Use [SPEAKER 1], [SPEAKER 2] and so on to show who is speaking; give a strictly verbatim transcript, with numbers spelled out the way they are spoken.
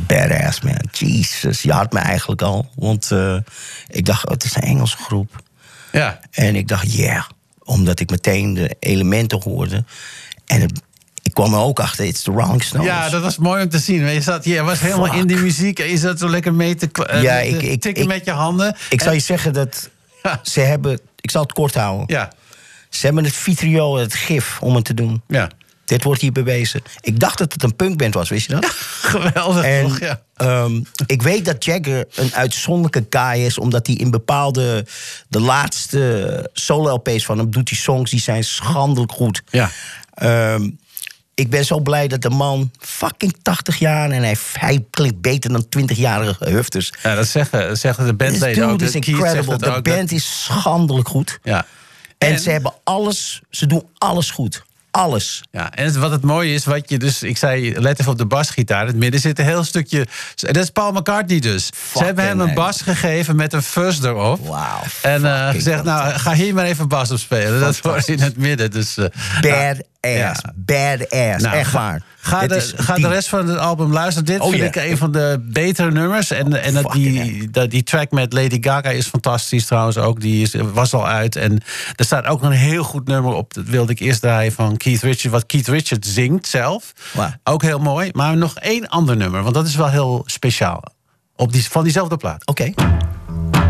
[SPEAKER 1] Badass, man. Jesus, je had me eigenlijk al. Want uh, ik dacht, oh, het is een Engelse groep.
[SPEAKER 2] Ja.
[SPEAKER 1] En ik dacht, ja, yeah, omdat ik meteen de elementen hoorde. En het, ik kwam er ook achter, it's the Rolling Stones.
[SPEAKER 2] Ja, dat was mooi om te zien. Je, zat, je was helemaal
[SPEAKER 1] Fuck.
[SPEAKER 2] in die muziek en je zat zo lekker mee te, uh,
[SPEAKER 1] ja,
[SPEAKER 2] te
[SPEAKER 1] ik, ik,
[SPEAKER 2] tikken
[SPEAKER 1] ik,
[SPEAKER 2] met je handen.
[SPEAKER 1] Ik
[SPEAKER 2] en,
[SPEAKER 1] zal je zeggen dat
[SPEAKER 2] ja.
[SPEAKER 1] ze hebben... Ik zal het kort houden.
[SPEAKER 2] Ja.
[SPEAKER 1] Ze hebben het vitriol, het gif, om het te doen.
[SPEAKER 2] Ja.
[SPEAKER 1] Dit wordt hier bewezen. Ik dacht dat het een punkband was, wist je dat?
[SPEAKER 2] Ja, geweldig,
[SPEAKER 1] en,
[SPEAKER 2] toch? Ja.
[SPEAKER 1] Um, ik weet dat Jagger een uitzonderlijke guy is... omdat hij in bepaalde... de laatste solo-L P's van hem doet die songs... die zijn schandelijk goed.
[SPEAKER 2] Ja.
[SPEAKER 1] Um, ik ben zo blij dat de man fucking tachtig jaar... en hij, hij klinkt beter dan twintigjarige hufters.
[SPEAKER 2] Ja, dat zeggen, dat zeggen de bandleden ook.
[SPEAKER 1] This dude is incredible. De
[SPEAKER 2] ook,
[SPEAKER 1] band
[SPEAKER 2] dat...
[SPEAKER 1] is schandelijk goed.
[SPEAKER 2] Ja.
[SPEAKER 1] En,
[SPEAKER 2] En
[SPEAKER 1] ze hebben alles... Ze doen alles goed. Alles.
[SPEAKER 2] Ja, en het, wat het mooie is, wat je dus, ik zei, let even op de basgitaar. In het midden zit een heel stukje. Dat is Paul McCartney dus. Fucking Ze hebben hem een bas gegeven met een fuzz erop.
[SPEAKER 1] Wow.
[SPEAKER 2] En uh, gezegd, nou, ga hier maar even bas op spelen. Dat wordt in het midden. Dus, uh,
[SPEAKER 1] Badass.
[SPEAKER 2] Ja.
[SPEAKER 1] Badass.
[SPEAKER 2] Nou,
[SPEAKER 1] echt
[SPEAKER 2] ga,
[SPEAKER 1] waar.
[SPEAKER 2] Ga, de, ga de rest van het album luisteren. Dit
[SPEAKER 1] oh,
[SPEAKER 2] vind
[SPEAKER 1] yeah.
[SPEAKER 2] ik een van de betere nummers. En,
[SPEAKER 1] oh,
[SPEAKER 2] en dat die, dat die track met Lady Gaga is fantastisch trouwens ook. Die is, was al uit. En er staat ook een heel goed nummer op. Dat wilde ik eerst draaien van Keith Richards. Wat Keith Richards zingt zelf.
[SPEAKER 1] Wow.
[SPEAKER 2] Ook heel mooi. Maar nog één ander nummer. Want dat is wel heel speciaal. Op die, van diezelfde plaat.
[SPEAKER 1] Oké. Okay.